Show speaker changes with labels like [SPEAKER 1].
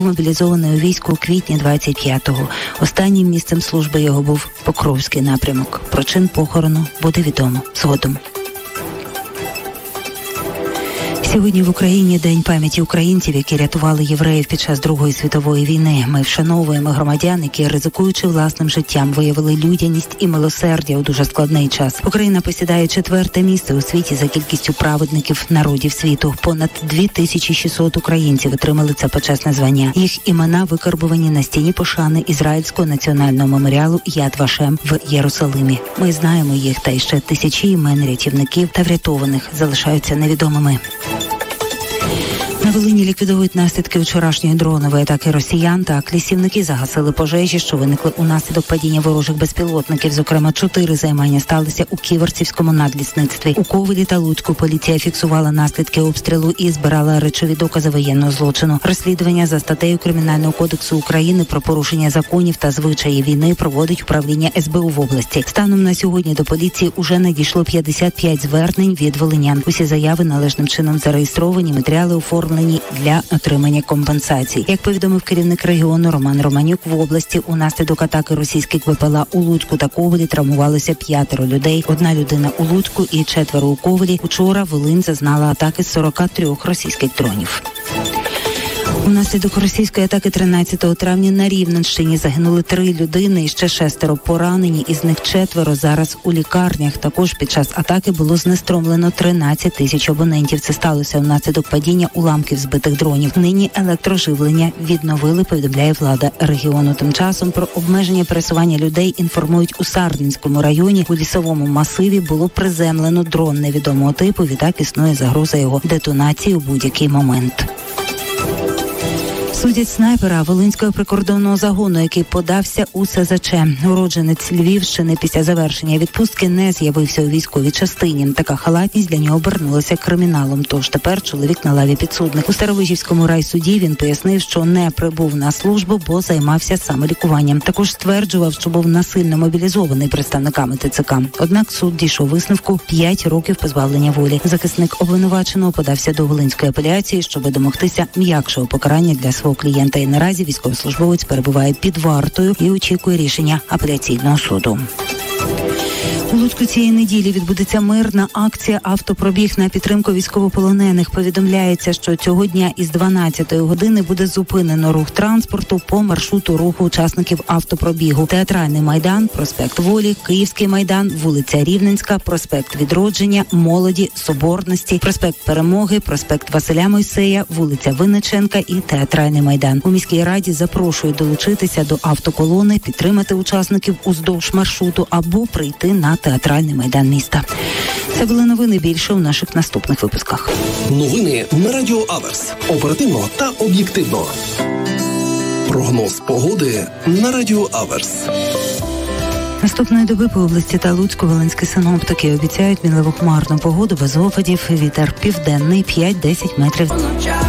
[SPEAKER 1] Мобілізований у війську у квітні 25-го. Останнім місцем служби його був Покровський напрямок. Про чин похорону буде відомо згодом. Сьогодні в Україні День пам'яті українців, які рятували євреїв під час Другої світової війни. Ми вшановуємо громадян, які, ризикуючи власним життям, виявили людяність і милосердя у дуже складний час. Україна посідає 4-те місце у світі за кількістю праведників народів світу. Понад 2600 українців отримали це почесне звання. Їх імена викарбувані на стіні пошани Ізраїльського національного меморіалу Яд Вашем в Єрусалимі. Ми знаємо їх, та іще тисячі імен рятівників та врятованих залишаються невідомими. На Волині ліквідують наслідки вчорашньої дронової атаки росіян. Так, лісівники загасили пожежі, що виникли унаслідок падіння ворожих безпілотників. Зокрема, 4 займання сталися у Ківерцівському надлісництві. У Ковелі та Луцьку поліція фіксувала наслідки обстрілу і збирала речові докази воєнного злочину. Розслідування за статтею Кримінального кодексу України про порушення законів та звичаїв війни проводить управління СБУ в області. Станом на сьогодні до поліції уже надійшло 55 звернень від волинян. Усі заяви належним чином зареєстровані, матеріали оформлені для отримання компенсацій. Як повідомив керівник регіону Роман Романюк, в області унаслідок атаки російських БПЛА у Луцьку та Ковелі травмувалося 5 людей. 1 людина у Луцьку і 4 у Ковелі. Учора Волинь зазнала атаки з 43 російських дронів. Унаслідок російської атаки 13 травня на Рівненщині загинули 3 людини і ще 6 поранені, із них 4 зараз у лікарнях. Також під час атаки було знеструмлено 13 тисяч абонентів. Це сталося внаслідок падіння уламків збитих дронів. Нині електроживлення відновили, повідомляє влада регіону. Тим часом про обмеження пересування людей інформують у Сарненському районі. У лісовому масиві було приземлено дрон невідомого типу. Відтак існує загроза його детонації у будь-який момент. Судять снайпера Волинського прикордонного загону, який подався у СЗЧ. Уродженець Львівщини після завершення відпустки не з'явився у військовій частині. Така халатність для нього обернулася криміналом, тож тепер чоловік на лаві підсудних. У Старовижівському райсуді він пояснив, що не прибув на службу, бо займався самолікуванням. Також стверджував, що був насильно мобілізований представниками ТЦК. Однак суд дійшов висновку 5 років позбавлення волі. Захисник обвинуваченого подався до Волинської апеляції, щоб домогтися м'якшого покарання для свого клієнта. І наразі військовослужбовець перебуває під вартою і очікує рішення апеляційного суду. У Луцьку цієї неділі відбудеться мирна акція «Автопробіг» на підтримку військовополонених. Повідомляється, що цього дня із 12-ї години буде зупинено рух транспорту по маршруту руху учасників автопробігу. Театральний майдан, проспект Волі, Київський майдан, вулиця Рівненська, проспект Відродження, Молоді, Соборності, проспект Перемоги, проспект Василя Мойсея, вулиця Винниченка і Театральний майдан. У міській раді запрошують долучитися до автоколони, підтримати учасників уздовж маршруту або прийти на Театральний майдан міста. Це були новини, більше у наших наступних випусках.
[SPEAKER 2] Новини на Радіо Аверс. Оперативно та об'єктивно. Прогноз погоди на Радіо Аверс.
[SPEAKER 1] Наступної доби по області та Луцьку волинські синоптики обіцяють мінливо хмарну погоду без опадів. Вітер південний 5-10 метрів.